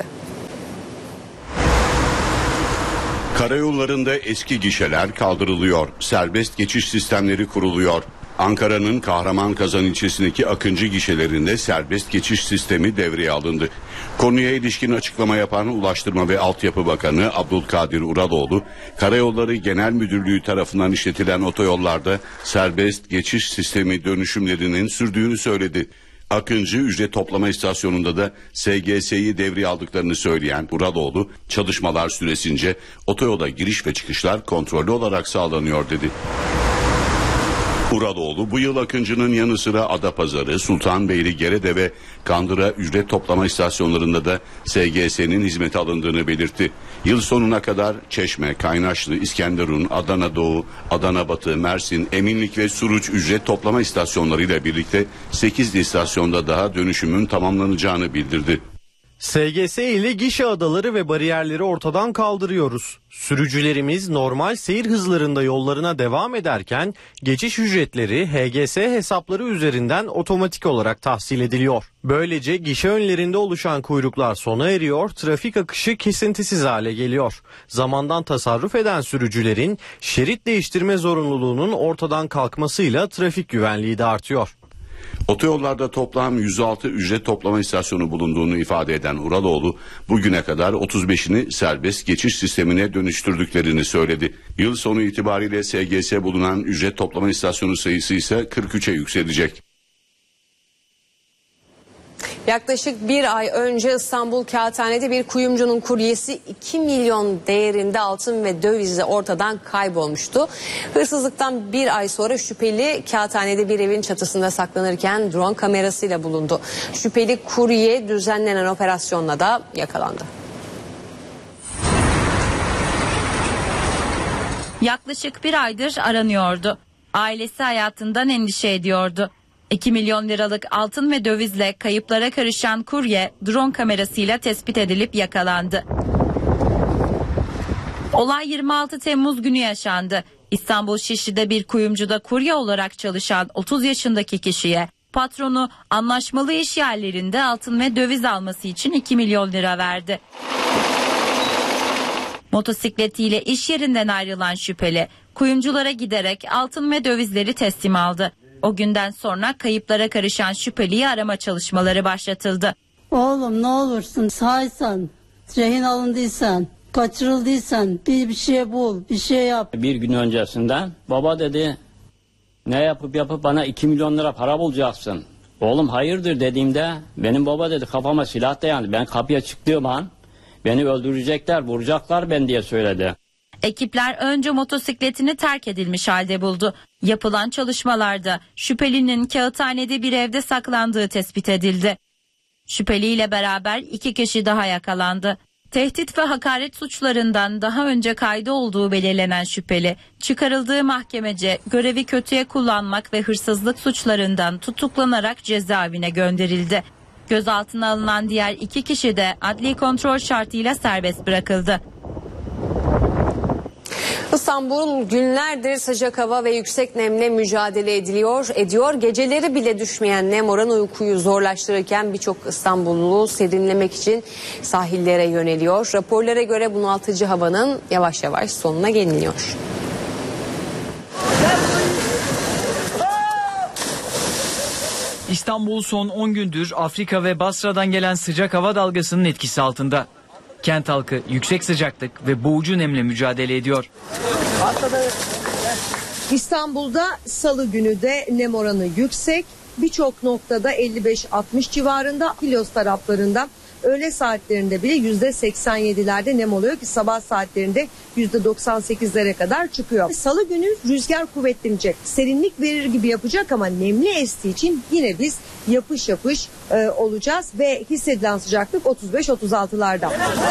Karayollarında eski gişeler kaldırılıyor, serbest geçiş sistemleri kuruluyor. Ankara'nın Kahramanmaraş ilçesindeki Akıncı gişelerinde serbest geçiş sistemi devreye alındı. Konuya ilişkin açıklama yapan Ulaştırma ve Altyapı Bakanı Abdülkadir Uraloğlu, Karayolları Genel Müdürlüğü tarafından işletilen otoyollarda serbest geçiş sistemi dönüşümlerinin sürdüğünü söyledi. Akıncı ücret toplama istasyonunda da S G S'yi devreye aldıklarını söyleyen Uraloğlu, çalışmalar süresince otoyola giriş ve çıkışlar kontrollü olarak sağlanıyor dedi. Uraloğlu bu yıl Akıncı'nın yanı sıra Adapazarı, Sultanbeyli, Gerede ve Kandıra ücret toplama istasyonlarında da S G S'nin hizmete alındığını belirtti. Yıl sonuna kadar Çeşme, Kaynaşlı, İskenderun, Adana Doğu, Adana Batı, Mersin, Eminlik ve Suruç ücret toplama istasyonlarıyla birlikte sekiz istasyonda daha dönüşümün tamamlanacağını bildirdi. S G S ile gişe adaları ve bariyerleri ortadan kaldırıyoruz. Sürücülerimiz normal seyir hızlarında yollarına devam ederken geçiş ücretleri H G S hesapları üzerinden otomatik olarak tahsil ediliyor. Böylece gişe önlerinde oluşan kuyruklar sona eriyor, trafik akışı kesintisiz hale geliyor. Zamandan tasarruf eden sürücülerin şerit değiştirme zorunluluğunun ortadan kalkmasıyla trafik güvenliği de artıyor. Otoyollarda toplam yüz altı ücret toplama istasyonu bulunduğunu ifade eden Uraloğlu, bugüne kadar otuz beşini serbest geçiş sistemine dönüştürdüklerini söyledi. Yıl sonu itibariyle S G S bulunan ücret toplama istasyonu sayısı ise kırk üçe yükselecek. Yaklaşık bir ay önce İstanbul Kağıthane'de bir kuyumcunun kuryesi iki milyon değerinde altın ve dövizle ortadan kaybolmuştu. Hırsızlıktan bir ay sonra şüpheli Kağıthane'de bir evin çatısında saklanırken drone kamerasıyla bulundu. Şüpheli kurye düzenlenen operasyonla da yakalandı. Yaklaşık bir aydır aranıyordu. Ailesi hayatından endişe ediyordu. iki milyon liralık altın ve dövizle kayıplara karışan kurye drone kamerasıyla tespit edilip yakalandı. Olay yirmi altı Temmuz günü yaşandı. İstanbul Şişli'de bir kuyumcuda kurye olarak çalışan otuz yaşındaki kişiye patronu anlaşmalı iş yerlerinde altın ve döviz alması için iki milyon lira verdi. Motosikletiyle iş yerinden ayrılan şüpheli kuyumculara giderek altın ve dövizleri teslim aldı. O günden sonra kayıplara karışan şüpheliyi arama çalışmaları başlatıldı. Oğlum ne olursun sağysan, rehin alındıysan, kaçırıldıysan bir bir şey bul, bir şey yap. Bir gün öncesinden baba dedi ne yapıp yapıp bana iki milyon lira para bulacaksın. Oğlum hayırdır dediğimde benim baba dedi kafama silah dayandı. Ben kapıya çıktığım an beni öldürecekler, vuracaklar ben diye söyledi. Ekipler önce motosikletini terk edilmiş halde buldu. Yapılan çalışmalarda şüphelinin Kağıthane'de bir evde saklandığı tespit edildi. Şüpheliyle beraber iki kişi daha yakalandı. Tehdit ve hakaret suçlarından daha önce kaydı olduğu belirlenen şüpheli, çıkarıldığı mahkemece görevi kötüye kullanmak ve hırsızlık suçlarından tutuklanarak cezaevine gönderildi. Gözaltına alınan diğer iki kişi de adli kontrol şartıyla serbest bırakıldı. İstanbul günlerdir sıcak hava ve yüksek nemle mücadele ediliyor, ediyor. Geceleri bile düşmeyen nem oranı uykuyu zorlaştırırken birçok İstanbullu serinlemek için sahillere yöneliyor. Raporlara göre bunaltıcı havanın yavaş yavaş sonuna geliniyor. İstanbul son on gündür Afrika ve Basra'dan gelen sıcak hava dalgasının etkisi altında. Kent halkı yüksek sıcaklık ve boğucu nemle mücadele ediyor. İstanbul'da salı günü de nem oranı yüksek. Birçok noktada elli beş altmış civarında, Kilyos taraflarında Öğle saatlerinde bile yüzde seksen yedilerde nem oluyor ki sabah saatlerinde yüzde doksan sekizlere kadar çıkıyor. Salı günü rüzgar kuvvetlenecek. Serinlik verir gibi yapacak ama nemli estiği için yine biz yapış yapış e, olacağız ve hissedilen sıcaklık otuz beş otuz altılarda.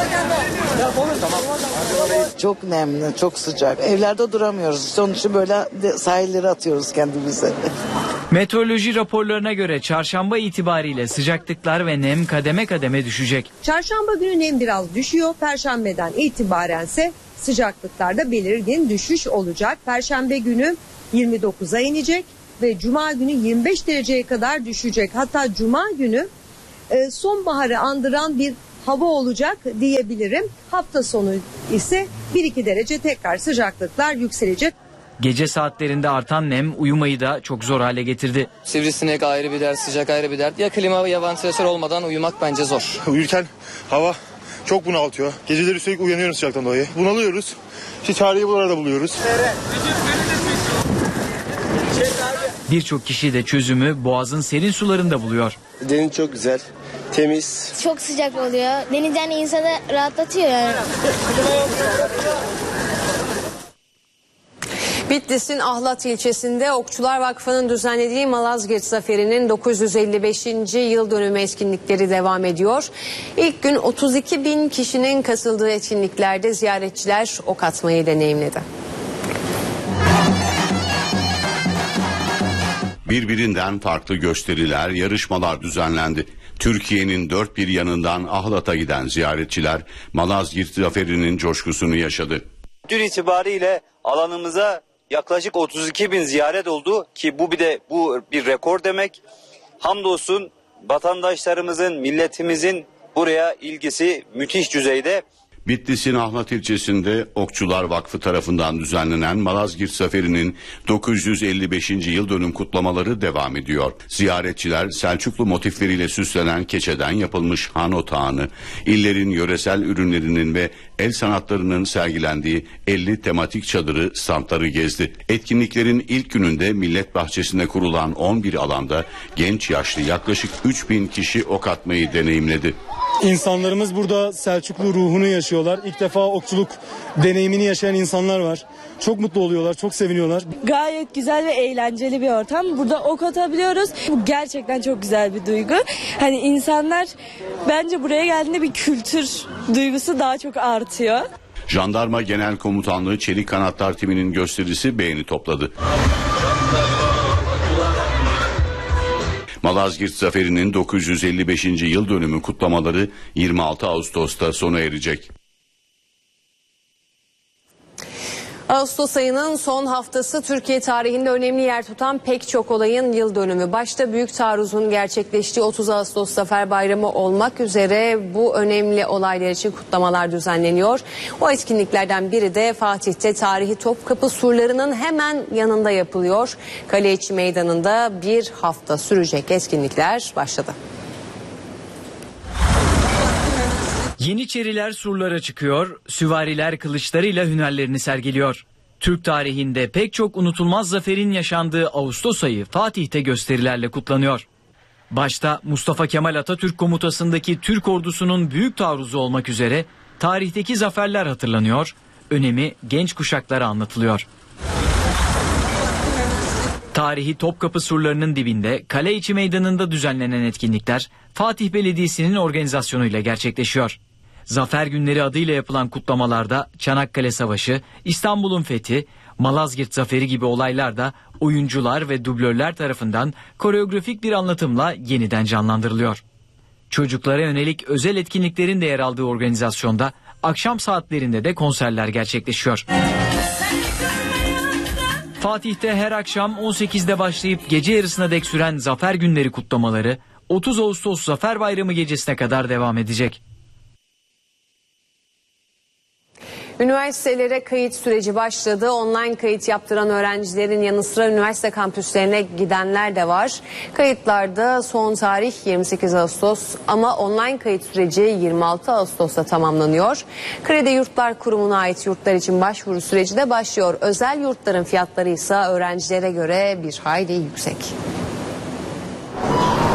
Çok nemli, çok sıcak. Evlerde duramıyoruz. Sonuçta böyle sahillere atıyoruz kendimize. Meteoroloji raporlarına göre çarşamba itibariyle sıcaklıklar ve nem kademe kademe düşecek. Çarşamba günü nem biraz düşüyor. Perşembeden itibarense sıcaklıklarda belirgin düşüş olacak. Perşembe günü yirmi dokuza inecek ve cuma günü yirmi beş dereceye kadar düşecek. Hatta cuma günü e, sonbaharı andıran bir hava olacak diyebilirim. Hafta sonu ise bir iki derece tekrar sıcaklıklar yükselecek. Gece saatlerinde artan nem uyumayı da çok zor hale getirdi. Sivrisinek ayrı bir dert, sıcak ayrı bir dert. Ya klima ya vantilatör olmadan uyumak bence zor. Uyurken hava çok bunaltıyor. Geceleri sürekli uyanıyoruz sıcaktan dolayı. Bunalıyoruz. İşte çareyi buralarda buluyoruz. Birçok kişi de çözümü Boğaz'ın serin sularında buluyor. Deniz çok güzel, temiz. Çok sıcak oluyor. Deniz yani insanı rahatlatıyor yani. Bitlis'in Ahlat ilçesinde Okçular Vakfı'nın düzenlediği Malazgirt Zaferi'nin dokuz yüz elli beşinci yıl dönümü etkinlikleri devam ediyor. İlk gün otuz iki bin kişinin katıldığı etkinliklerde ziyaretçiler ok atmayı deneyimledi. Birbirinden farklı gösteriler, yarışmalar düzenlendi. Türkiye'nin dört bir yanından Ahlat'a giden ziyaretçiler Malazgirt Zaferi'nin coşkusunu yaşadı. Dün itibariyle alanımıza yaklaşık otuz iki bin ziyaret oldu ki bu bir de bu bir rekor demek. Hamdolsun vatandaşlarımızın, milletimizin buraya ilgisi müthiş düzeyde. Bitlis'in Ahlat ilçesinde Okçular Vakfı tarafından düzenlenen Malazgirt Zaferi'nin dokuz yüz elli beşinci yıl dönüm kutlamaları devam ediyor. Ziyaretçiler Selçuklu motifleriyle süslenen keçeden yapılmış han otağını, illerin yöresel ürünlerinin ve el sanatlarının sergilendiği elli tematik çadırı, standları gezdi. Etkinliklerin ilk gününde Millet Bahçesi'nde kurulan on bir alanda genç yaşlı yaklaşık üç bin kişi ok atmayı deneyimledi. İnsanlarımız burada Selçuklu ruhunu yaşıyorlar. İlk defa okçuluk deneyimini yaşayan insanlar var. Çok mutlu oluyorlar, çok seviniyorlar. Gayet güzel ve eğlenceli bir ortam. Burada ok atabiliyoruz. Bu gerçekten çok güzel bir duygu. Hani insanlar bence buraya geldiğinde bir kültür duygusu daha çok artıyor. Jandarma Genel Komutanlığı Çelik Kanatlar timinin gösterisi beğeni topladı. Malazgirt Zaferi'nin dokuz yüz elli beşinci yıl dönümü kutlamaları yirmi altı Ağustos'ta sona erecek. Ağustos ayının son haftası Türkiye tarihinde önemli yer tutan pek çok olayın yıl dönümü. Başta Büyük Taarruz'un gerçekleştiği otuz Ağustos Zafer Bayramı olmak üzere bu önemli olaylar için kutlamalar düzenleniyor. O etkinliklerden biri de Fatih'te tarihi Topkapı surlarının hemen yanında yapılıyor. Kaleiçi Meydanı'nda bir hafta sürecek etkinlikler başladı. Yeniçeriler surlara çıkıyor, süvariler kılıçlarıyla hünerlerini sergiliyor. Türk tarihinde pek çok unutulmaz zaferin yaşandığı Ağustos ayı Fatih'te gösterilerle kutlanıyor. Başta Mustafa Kemal Atatürk komutasındaki Türk ordusunun büyük taarruzu olmak üzere tarihteki zaferler hatırlanıyor, önemi genç kuşaklara anlatılıyor. Tarihi Topkapı surlarının dibinde Kaleiçi Meydanı'nda düzenlenen etkinlikler Fatih Belediyesi'nin organizasyonuyla gerçekleşiyor. Zafer Günleri adıyla yapılan kutlamalarda Çanakkale Savaşı, İstanbul'un fethi, Malazgirt Zaferi gibi olaylar da oyuncular ve dublörler tarafından koreografik bir anlatımla yeniden canlandırılıyor. Çocuklara yönelik özel etkinliklerin de yer aldığı organizasyonda akşam saatlerinde de konserler gerçekleşiyor. Fatih'te her akşam on sekizde başlayıp gece yarısına dek süren Zafer Günleri kutlamaları otuz Ağustos Zafer Bayramı gecesine kadar devam edecek. Üniversitelere kayıt süreci başladı. Online kayıt yaptıran öğrencilerin yanı sıra üniversite kampüslerine gidenler de var. Kayıtlarda son tarih yirmi sekiz Ağustos ama online kayıt süreci yirmi altı Ağustos'ta tamamlanıyor. Kredi Yurtlar Kurumu'na ait yurtlar için başvuru süreci de başlıyor. Özel yurtların fiyatları ise öğrencilere göre bir hayli yüksek.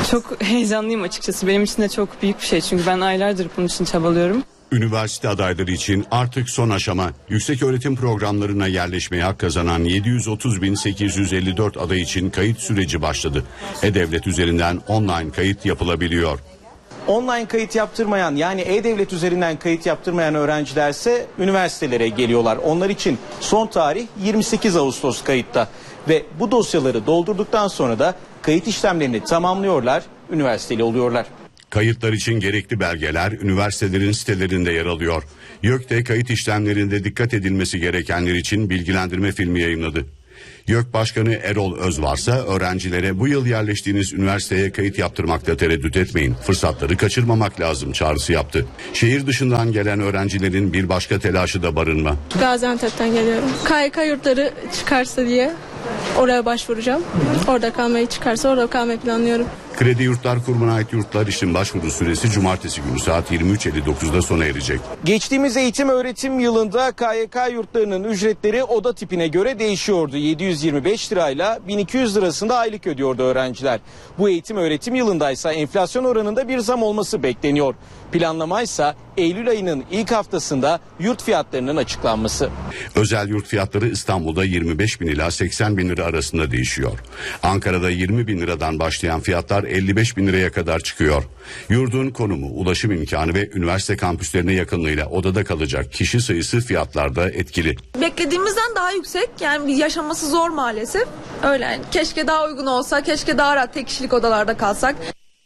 Çok heyecanlıyım açıkçası. Benim için de çok büyük bir şey. Çünkü ben aylardır bunun için çabalıyorum. Üniversite adayları için artık son aşama. Yükseköğretim programlarına yerleşmeye hak kazanan yedi yüz otuz bin sekiz yüz elli dört aday için kayıt süreci başladı. E-Devlet üzerinden online kayıt yapılabiliyor. Online kayıt yaptırmayan, yani E-Devlet üzerinden kayıt yaptırmayan öğrencilerse üniversitelere geliyorlar. Onlar için son tarih yirmi sekiz Ağustos kayıtta ve bu dosyaları doldurduktan sonra da kayıt işlemlerini tamamlıyorlar, üniversiteli oluyorlar. Kayıtlar için gerekli belgeler üniversitelerin sitelerinde yer alıyor. YÖK de kayıt işlemlerinde dikkat edilmesi gerekenler için bilgilendirme filmi yayınladı. YÖK Başkanı Erol Özvarsa öğrencilere bu yıl yerleştiğiniz üniversiteye kayıt yaptırmakta tereddüt etmeyin, fırsatları kaçırmamak lazım çağrısı yaptı. Şehir dışından gelen öğrencilerin bir başka telaşı da barınma. Gaziantep'ten geliyorum. K Y K yurtları çıkarsa diye oraya başvuracağım. Orada kalmayı çıkarsa orada kalmayı planlıyorum. Kredi Yurtlar Kurumu'na ait yurtlar için başvuru süresi cumartesi günü saat yirmi üç elli dokuzda sona erecek. Geçtiğimiz eğitim öğretim yılında K Y K yurtlarının ücretleri oda tipine göre değişiyordu. yedi yüz yirmi beş lirayla bin iki yüz lirasında aylık ödüyordu öğrenciler. Bu eğitim öğretim yılındaysa enflasyon oranında bir zam olması bekleniyor. Planlamaysa Eylül ayının ilk haftasında yurt fiyatlarının açıklanması. Özel yurt fiyatları İstanbul'da yirmi beş bin ila seksen bin lira arasında değişiyor. Ankara'da yirmi bin liradan başlayan fiyatlar elli beş bin liraya kadar çıkıyor. Yurdun konumu, ulaşım imkanı ve üniversite kampüslerine yakınlığıyla odada kalacak kişi sayısı fiyatlarda etkili. Beklediğimizden daha yüksek, yani yaşaması zor maalesef. Öyle yani. Keşke daha uygun olsa, keşke daha rahat tek kişilik odalarda kalsak.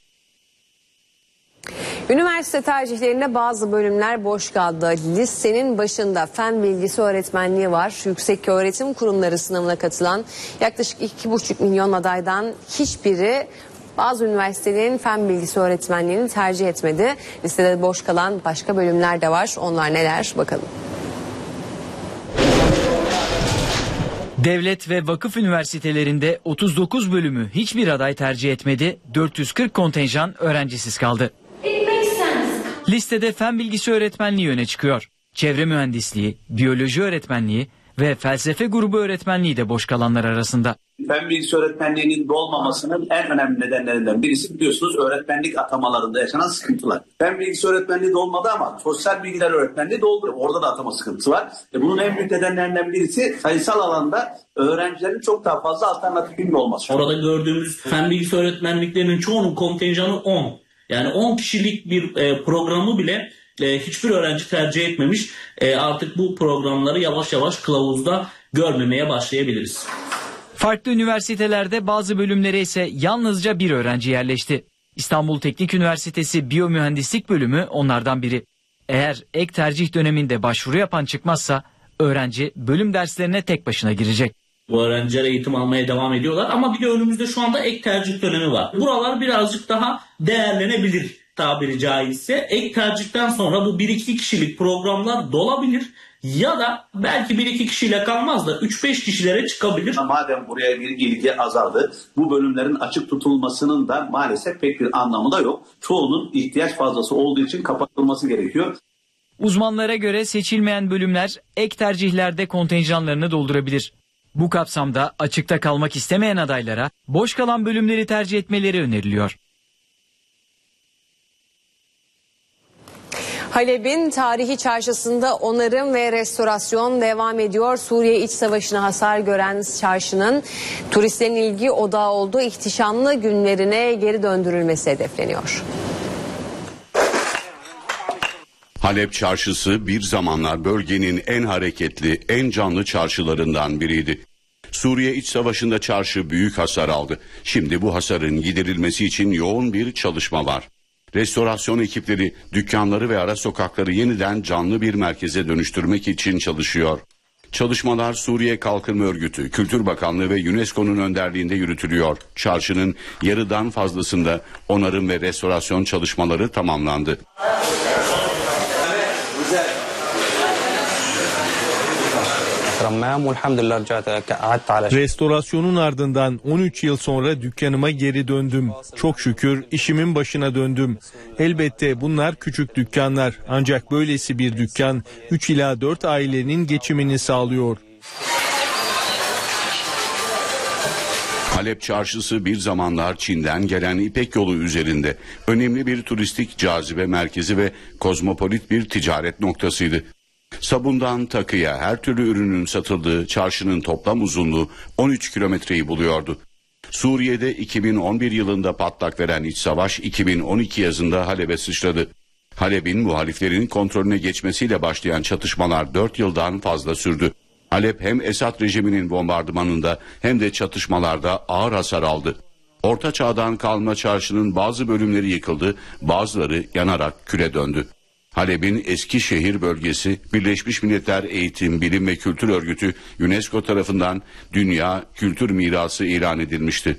Üniversite tercihlerinde bazı bölümler boş kaldı. Listenin başında fen bilgisi öğretmenliği var. Yükseköğretim kurumları sınavına katılan yaklaşık iki buçuk milyon adaydan hiçbiri bazı üniversitelerin fen bilgisi öğretmenliğini tercih etmedi. Listede boş kalan başka bölümler de var. Onlar neler bakalım. Devlet ve vakıf üniversitelerinde otuz dokuz bölümü hiçbir aday tercih etmedi. dört yüz kırk kontenjan öğrencisiz kaldı. Listede fen bilgisi öğretmenliği öne çıkıyor. Çevre mühendisliği, biyoloji öğretmenliği ve felsefe grubu öğretmenliği de boş kalanlar arasında. Fen bilgisi öğretmenliğinin dolmamasının en önemli nedenlerinden birisi biliyorsunuz öğretmenlik atamalarında yaşanan sıkıntılar. Fen bilgisi öğretmenliği dolmadı ama sosyal bilgiler öğretmenliği doldu. Orada da atama sıkıntısı var. E bunun en büyük nedenlerinden birisi sayısal alanda öğrencilerin çok daha fazla alternatifinin olması. Orada gördüğümüz fen bilgisi öğretmenliklerinin çoğunun kontenjanı on. Yani on kişilik bir e, programı bile e, hiçbir öğrenci tercih etmemiş. E, artık bu programları yavaş yavaş kılavuzda görmemeye başlayabiliriz. Farklı üniversitelerde bazı bölümlere ise yalnızca bir öğrenci yerleşti. İstanbul Teknik Üniversitesi Biyomühendislik bölümü onlardan biri. Eğer ek tercih döneminde başvuru yapan çıkmazsa öğrenci bölüm derslerine tek başına girecek. Bu öğrenciler eğitim almaya devam ediyorlar ama bir de önümüzde şu anda ek tercih dönemi var. Buralar birazcık daha değerlenebilir tabiri caizse. Ek tercihten sonra bu bir iki kişilik programlar dolabilir ya da belki bir iki kişiyle kalmaz da üç beş kişilere çıkabilir. Madem buraya bir ilgi azaldı, bu bölümlerin açık tutulmasının da maalesef pek bir anlamı da yok. Çoğunun ihtiyaç fazlası olduğu için kapatılması gerekiyor. Uzmanlara göre seçilmeyen bölümler ek tercihlerde kontenjanlarını doldurabilir. Bu kapsamda açıkta kalmak istemeyen adaylara boş kalan bölümleri tercih etmeleri öneriliyor. Halep'in tarihi çarşısında onarım ve restorasyon devam ediyor. Suriye İç Savaşı'na hasar gören çarşının turistlerin ilgi odağı olduğu ihtişamlı günlerine geri döndürülmesi hedefleniyor. Halep Çarşısı bir zamanlar bölgenin en hareketli, en canlı çarşılarından biriydi. Suriye İç Savaşı'nda çarşı büyük hasar aldı. Şimdi bu hasarın giderilmesi için yoğun bir çalışma var. Restorasyon ekipleri dükkanları ve ara sokakları yeniden canlı bir merkeze dönüştürmek için çalışıyor. Çalışmalar Suriye Kalkınma Örgütü, Kültür Bakanlığı ve UNESCO'nun önderliğinde yürütülüyor. Çarşının yarıdan fazlasında onarım ve restorasyon çalışmaları tamamlandı. Restorasyonun ardından on üç yıl sonra dükkanıma geri döndüm. Çok şükür işimin başına döndüm. Elbette bunlar küçük dükkanlar ancak böylesi bir dükkan üç ila dört ailenin geçimini sağlıyor. Halep çarşısı bir zamanlar Çin'den gelen İpek yolu üzerinde önemli bir turistik cazibe merkezi ve kozmopolit bir ticaret noktasıydı. Sabundan takıya her türlü ürünün satıldığı çarşının toplam uzunluğu on üç kilometreyi buluyordu. Suriye'de iki bin on bir yılında patlak veren iç savaş iki bin on iki yazında Halep'e sıçradı. Halep'in muhaliflerin kontrolüne geçmesiyle başlayan çatışmalar dört yıldan fazla sürdü. Halep hem Esad rejiminin bombardımanında hem de çatışmalarda ağır hasar aldı. Orta çağdan kalma çarşının bazı bölümleri yıkıldı, bazıları yanarak küle döndü. Halep'in eski şehir bölgesi Birleşmiş Milletler Eğitim, Bilim ve Kültür Örgütü UNESCO tarafından Dünya Kültür Mirası ilan edilmişti.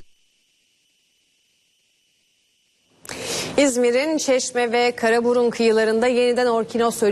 İzmir'in Çeşme ve Karaburun kıyılarında yeniden orkinos